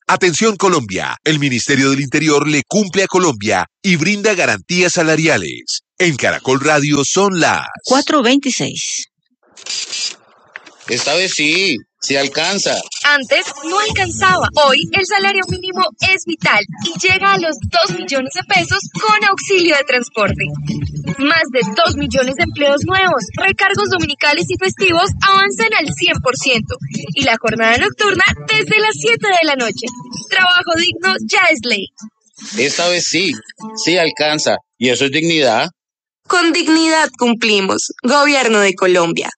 Atención Colombia, el Ministerio del Interior le cumple a Colombia y brinda garantías salariales. En Caracol Radio son las 4:26. Esta vez sí alcanza. Antes no alcanzaba. Hoy el salario mínimo es vital y llega a los 2 millones de pesos con auxilio de transporte. Más de 2 millones de empleos nuevos, recargos dominicales y festivos avanzan al 100% y la jornada nocturna desde las 7 de la noche. Trabajo digno ya es ley. Esta vez sí alcanza. ¿Y eso es dignidad? Con dignidad cumplimos. Gobierno de Colombia.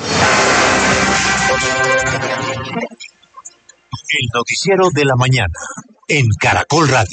El noticiero de la mañana en Caracol Radio.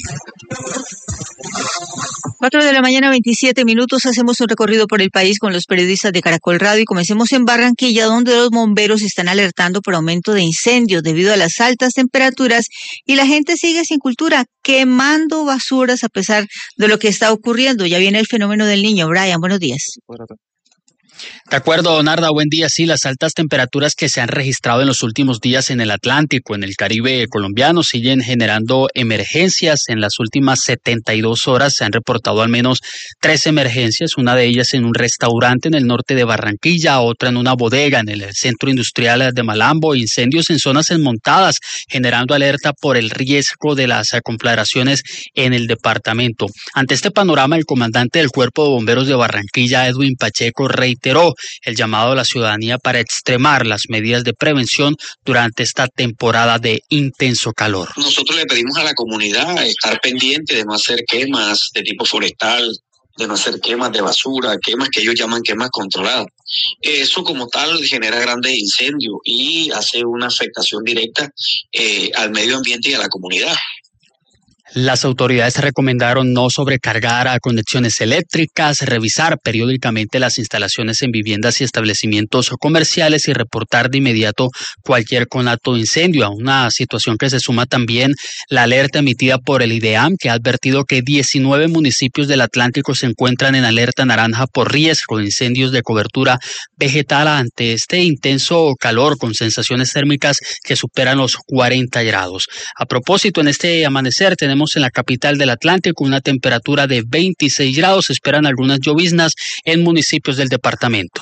4:27 a.m. Hacemos un recorrido por el país con los periodistas de Caracol Radio y comencemos en Barranquilla, donde los bomberos están alertando por aumento de incendios debido a las altas temperaturas y la gente sigue sin cultura, quemando basuras a pesar de lo que está ocurriendo. Ya viene el fenómeno del Niño. Brian, buenos días. De acuerdo, Donarda, buen día. Sí, las altas temperaturas que se han registrado en los últimos días en el Atlántico, en el Caribe colombiano, siguen generando emergencias. En las últimas 72 horas se han reportado al menos 3 emergencias, una de ellas en un restaurante en el norte de Barranquilla, otra en una bodega en el centro industrial de Malambo, incendios en zonas enmontadas, generando alerta por el riesgo de las conflagraciones en el departamento. Ante este panorama, el comandante del Cuerpo de Bomberos de Barranquilla, Edwin Pacheco, reiteró el llamado a la ciudadanía para extremar las medidas de prevención durante esta temporada de intenso calor. Nosotros le pedimos a la comunidad estar pendiente de no hacer quemas de tipo forestal, de no hacer quemas de basura, quemas que ellos llaman quemas controladas. Eso como tal genera grandes incendios y hace una afectación directa al medio ambiente y a la comunidad. Las autoridades recomendaron no sobrecargar a conexiones eléctricas, revisar periódicamente las instalaciones en viviendas y establecimientos comerciales y reportar de inmediato cualquier conato de incendio. A una situación que se suma también la alerta emitida por el IDEAM, que ha advertido que 19 municipios del Atlántico se encuentran en alerta naranja por riesgo de incendios de cobertura vegetal ante este intenso calor con sensaciones térmicas que superan los 40 grados. A propósito, en este amanecer tenemos en la capital del Atlántico una temperatura de 26 grados. Se esperan algunas lloviznas en municipios del departamento.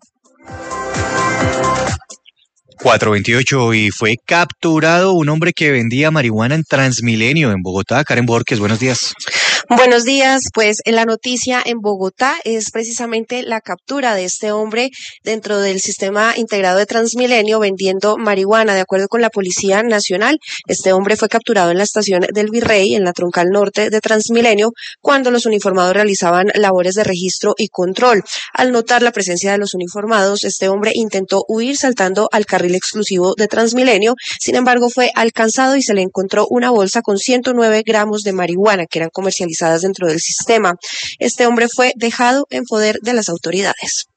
4:28 y fue capturado un hombre que vendía marihuana en Transmilenio en Bogotá. Karen Borges, buenos días. Buenos días, pues en la noticia en Bogotá es precisamente la captura de este hombre dentro del sistema integrado de Transmilenio vendiendo marihuana. De acuerdo con la Policía Nacional, este hombre fue capturado en la estación del Virrey, en la troncal norte de Transmilenio, cuando los uniformados realizaban labores de registro y control. Al notar la presencia de los uniformados, este hombre intentó huir saltando al carril exclusivo de Transmilenio. Sin embargo, fue alcanzado y se le encontró una bolsa con 109 gramos de marihuana que eran comercializadas dentro del sistema. Este hombre fue dejado en poder de las autoridades.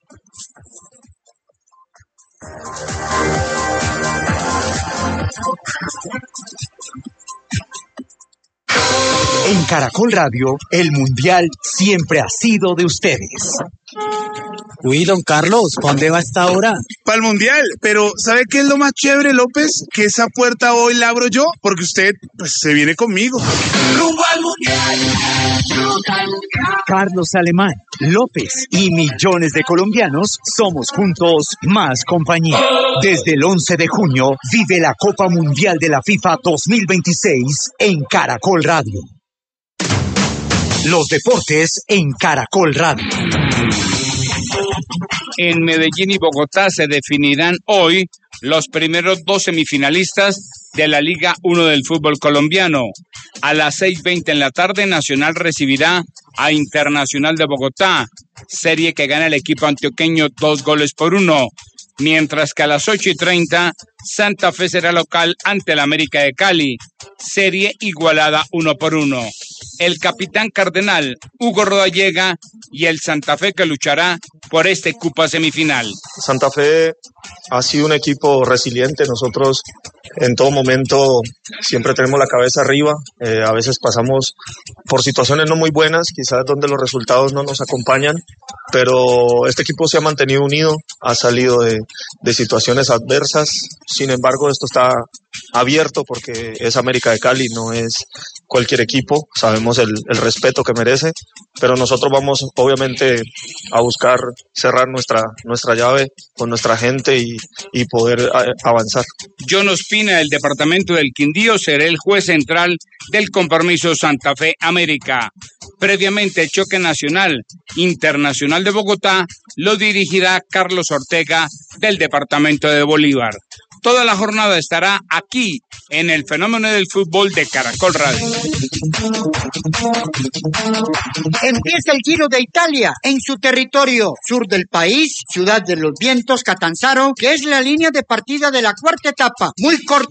En Caracol Radio, el Mundial siempre ha sido de ustedes. Uy, don Carlos, ¿para dónde va a esta hora? Para el Mundial, pero ¿sabe qué es lo más chévere, López? Que esa puerta hoy la abro yo, porque usted, pues, se viene conmigo. ¡Rumbo al Mundial! Carlos Alemán, López y millones de colombianos somos juntos más compañía. Desde el 11 de junio, vive la Copa Mundial de la FIFA 2026 en Caracol Radio. Los deportes en Caracol Radio. En Medellín y Bogotá se definirán hoy los primeros 2 semifinalistas de la Liga 1 del fútbol colombiano. A las 6:20 en la tarde, Nacional recibirá a Internacional de Bogotá, serie que gana el equipo antioqueño 2-1, mientras que a las 8:30 Santa Fe será local ante el América de Cali, serie igualada 1-1. El capitán cardenal, Hugo Rodallega, y el Santa Fe que luchará por este cupo semifinal. Santa Fe ha sido un equipo resiliente. Nosotros en todo momento siempre tenemos la cabeza arriba. A veces pasamos por situaciones no muy buenas, quizás donde los resultados no nos acompañan, pero este equipo se ha mantenido unido, ha salido de situaciones adversas. Sin embargo, esto está abierto porque es América de Cali, no es cualquier equipo, sabemos el respeto que merece, pero nosotros vamos obviamente a buscar cerrar nuestra llave con nuestra gente y poder avanzar. John Ospina, del departamento del Quindío, será el juez central del compromiso Santa Fe América. Previamente, el choque nacional internacional de Bogotá lo dirigirá Carlos Ortega, del departamento de Bolívar. Toda la jornada estará aquí en el Fenómeno del Fútbol de Caracol Radio. Empieza el Giro de Italia en su territorio, sur del país, Ciudad de los Vientos, Catanzaro, que es la línea de partida de la cuarta etapa, muy corta.